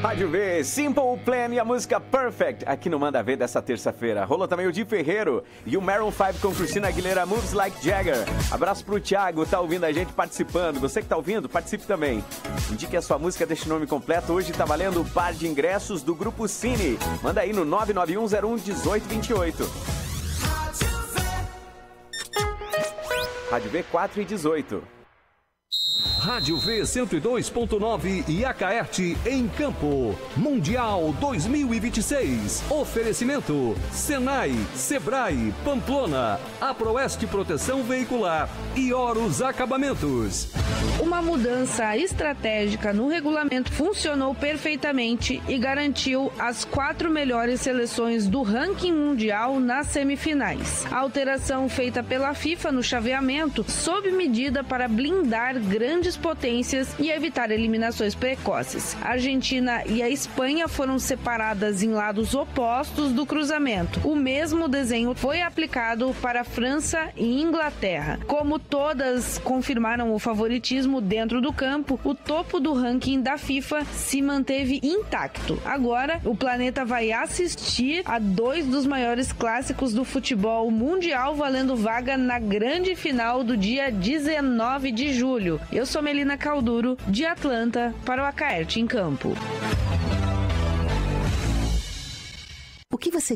Rádio V, Simple Plan e a música Perfect, aqui no Manda Ver dessa terça-feira. Rolou também o Di Ferreiro e o Maroon 5 com Christina Aguilera, Moves Like Jagger. Abraço pro Thiago, tá ouvindo a gente participando. Você que tá ouvindo, participe também. Indique a sua música, deixe o nome completo. Hoje tá valendo o par de ingressos do Grupo Cine. Manda aí no 991011828. Rádio V 4 e 18. Rádio V 102.9 e Acaerte em Campo. Mundial 2026. Oferecimento Senai, Sebrae, Pamplona, Aproeste Proteção Veicular e Horus Acabamentos. Uma mudança estratégica no regulamento funcionou perfeitamente e garantiu as 4 melhores seleções do ranking mundial nas semifinais. A alteração feita pela FIFA no chaveamento sob medida para blindar grandes potências e evitar eliminações precoces. A Argentina e a Espanha foram separadas em lados opostos do cruzamento. O mesmo desenho foi aplicado para a França e Inglaterra. Como todas confirmaram o favoritismo dentro do campo, o topo do ranking da FIFA se manteve intacto. Agora, o planeta vai assistir a 2 dos maiores clássicos do futebol mundial valendo vaga na grande final do dia 19 de julho. Eu sou Melina Calduro, de Atlanta, para o Acaerte em Campo. O que você